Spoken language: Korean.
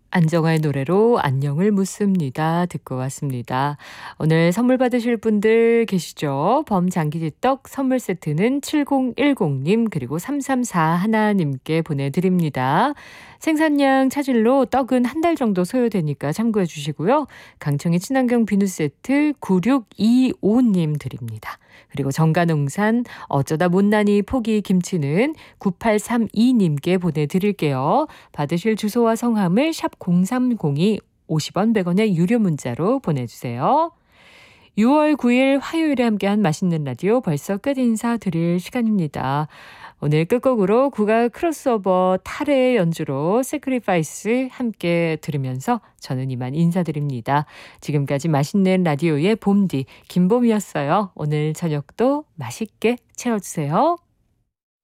안정화의 노래로 안녕을 묻습니다. 듣고 왔습니다. 오늘 선물 받으실 분들 계시죠? 범장기지떡 선물 세트는 7010님 그리고 3341님께 보내드립니다. 생산량 차질로 떡은 한 달 정도 소요되니까 참고해 주시고요. 강청의 친환경 비누 세트 9625님 드립니다. 그리고 정가농산 어쩌다 못난이 포기 김치는 9832님께 보내드릴게요. 받으실 주소와 성함을 샵 0302 50원 100원의 유료 문자로 보내주세요. 6월 9일 화요일에 함께한 맛있는 라디오 벌써 끝 인사드릴 시간입니다. 오늘 끝곡으로 국악 크로스오버 탈의 연주로 세크리파이스 함께 들으면서 저는 이만 인사드립니다. 지금까지 맛있는 라디오의 봄디 김봄이었어요. 오늘 저녁도 맛있게 채워주세요.